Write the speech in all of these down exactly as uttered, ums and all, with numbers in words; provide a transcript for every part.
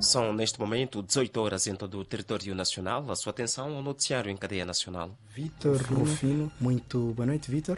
São, neste momento, dezoito horas em todo o território nacional. A sua atenção ao noticiário em cadeia nacional. Vítor Rufino, muito boa noite, Vítor.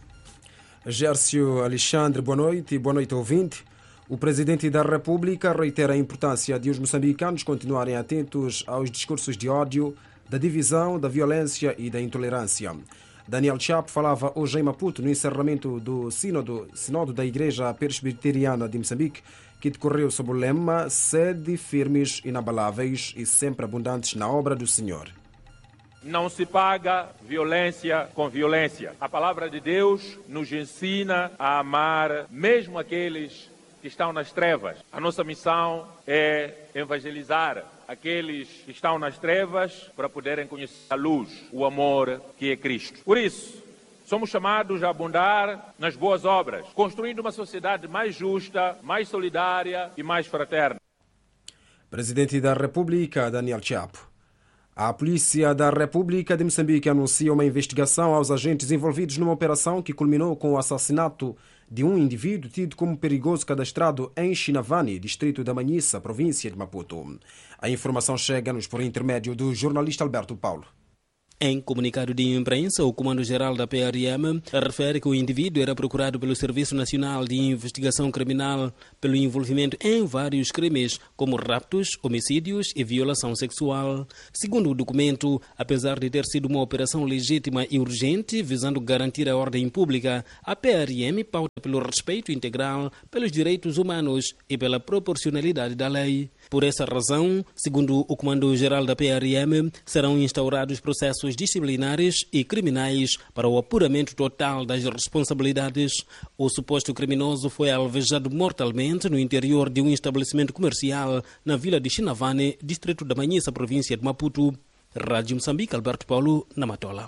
Gércio Alexandre, boa noite e boa noite, ouvinte. O Presidente da República reitera a importância de os moçambicanos continuarem atentos aos discursos de ódio, da divisão, da violência e da intolerância. Daniel Chapo falava hoje em Maputo no encerramento do sínodo, sínodo da Igreja Presbiteriana de Moçambique, que decorreu sob o lema Sede firmes, inabaláveis e sempre abundantes na obra do Senhor. Não se paga violência com violência. A palavra de Deus nos ensina a amar mesmo aqueles que estão nas trevas. A nossa missão é evangelizar aqueles que estão nas trevas para poderem conhecer a luz, o amor que é Cristo. Por isso, somos chamados a abundar nas boas obras, construindo uma sociedade mais justa, mais solidária e mais fraterna. Presidente da República, Daniel Chapo. A Polícia da República de Moçambique anuncia uma investigação aos agentes envolvidos numa operação que culminou com o assassinato de um indivíduo tido como perigoso cadastrado em Chinavani, distrito da Manhissa, província de Maputo. A informação chega-nos por intermédio do jornalista Alberto Paulo. Em comunicado de imprensa, o Comando-Geral da P R M refere que o indivíduo era procurado pelo Serviço Nacional de Investigação Criminal pelo envolvimento em vários crimes, como raptos, homicídios e violação sexual. Segundo o documento, apesar de ter sido uma operação legítima e urgente visando garantir a ordem pública, a P R M pauta pelo respeito integral pelos direitos humanos e pela proporcionalidade da lei. Por essa razão, segundo o Comando-Geral da P R M, serão instaurados processos disciplinares e criminais para o apuramento total das responsabilidades. O suposto criminoso foi alvejado mortalmente no interior de um estabelecimento comercial na vila de Chinavane, distrito da Manhissa, província de Maputo. Rádio Moçambique, Alberto Paulo, na Matola.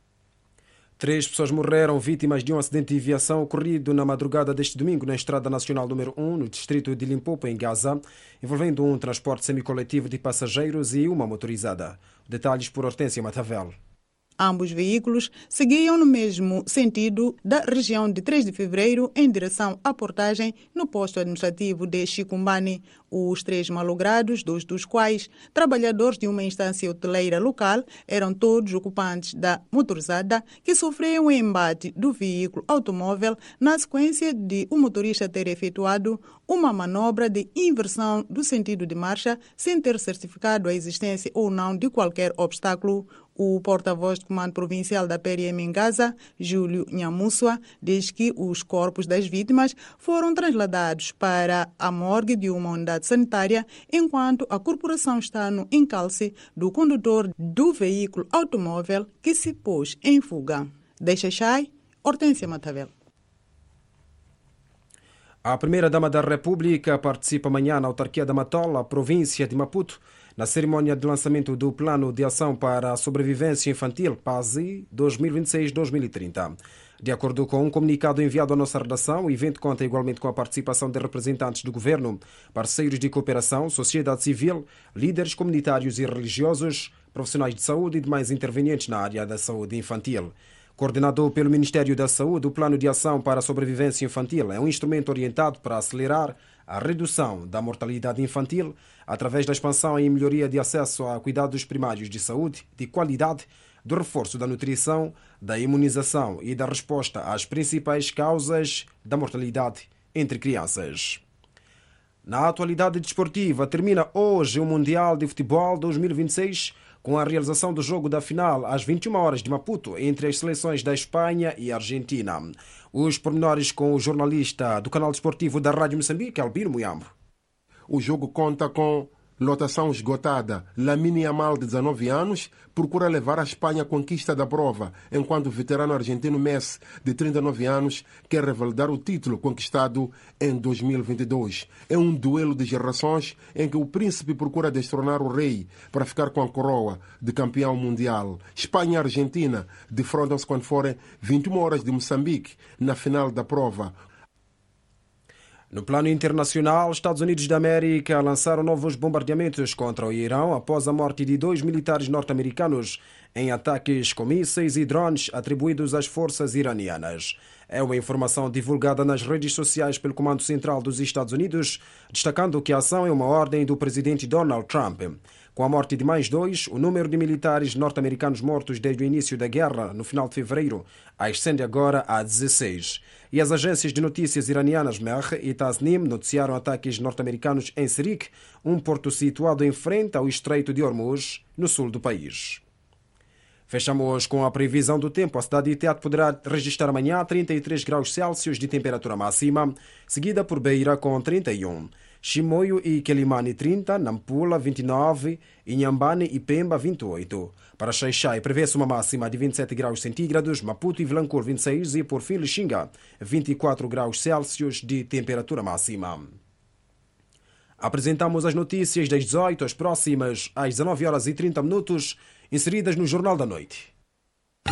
Três pessoas morreram vítimas de um acidente de viação ocorrido na madrugada deste domingo na Estrada Nacional número um, no distrito de Limpopo, em Gaza, envolvendo um transporte semicoletivo de passageiros e uma motorizada. Detalhes por Hortência Matavel. Ambos veículos seguiam no mesmo sentido da região de três de fevereiro em direção à portagem no posto administrativo de Chicumbani. Os três malogrados, dois dos quais trabalhadores de uma instância hoteleira local, eram todos ocupantes da motorizada que sofreu um embate do veículo automóvel na sequência de o motorista ter efetuado uma manobra de inversão do sentido de marcha sem ter certificado a existência ou não de qualquer obstáculo. O porta-voz do Comando Provincial da P R M em Gaza, Júlio Nhamussua, diz que os corpos das vítimas foram transladados para a morgue de uma unidade sanitária, enquanto a corporação está no encalce do condutor do veículo automóvel que se pôs em fuga. Deixa Chay, Hortência Matavel. A primeira-dama da República participa amanhã na autarquia da Matola, província de Maputo, na cerimónia de lançamento do Plano de Ação para a Sobrevivência Infantil, P A S I, dois mil e vinte e seis a dois mil e trinta. De acordo com um comunicado enviado à nossa redação, o evento conta igualmente com a participação de representantes do governo, parceiros de cooperação, sociedade civil, líderes comunitários e religiosos, profissionais de saúde e demais intervenientes na área da saúde infantil. Coordenado pelo Ministério da Saúde, o Plano de Ação para a Sobrevivência Infantil é um instrumento orientado para acelerar a redução da mortalidade infantil através da expansão e melhoria de acesso a cuidados primários de saúde, de qualidade, do reforço da nutrição, da imunização e da resposta às principais causas da mortalidade entre crianças. Na atualidade desportiva, termina hoje o Mundial de Futebol dois mil e vinte e seis com a realização do jogo da final às vinte e uma horas de Maputo entre as seleções da Espanha e Argentina. Os pormenores com o jornalista do canal desportivo da Rádio Moçambique, Albino Muyambo. O jogo conta com lotação esgotada. Lamine Yamal, de dezanove anos, procura levar a Espanha à conquista da prova, enquanto o veterano argentino Messi, de trinta e nove anos, quer revalidar o título conquistado em dois mil e vinte e dois. É um duelo de gerações em que o príncipe procura destronar o rei para ficar com a coroa de campeão mundial. Espanha e Argentina defrontam-se quando forem vinte e uma horas de Moçambique, na final da prova. No plano internacional, Estados Unidos da América lançaram novos bombardeamentos contra o Irão após a morte de dois militares norte-americanos em ataques com mísseis e drones atribuídos às forças iranianas. É uma informação divulgada nas redes sociais pelo Comando Central dos Estados Unidos, destacando que a ação é uma ordem do presidente Donald Trump. Com a morte de mais dois, o número de militares norte-americanos mortos desde o início da guerra, no final de fevereiro, ascende agora a dezesseis. E as agências de notícias iranianas Mehr e Tasnim noticiaram ataques norte-americanos em Sirik, um porto situado em frente ao Estreito de Hormuz, no sul do país. Fechamos com a previsão do tempo. A cidade de Teatro poderá registrar amanhã trinta e três graus Celsius de temperatura máxima, seguida por Beira com trinta e um. Chimoio e Quelimane trinta, Nampula vinte e nove, Inhambane e Pemba vinte e oito. Para Xaixai prevê-se uma máxima de vinte e sete graus centígrados, Maputo e Vilanculo vinte e seis e por fim Lixinga vinte e quatro graus Celsius de temperatura máxima. Apresentamos as notícias das dezoito às próximas às dezanove horas e trinta minutos, inseridas no Jornal da Noite.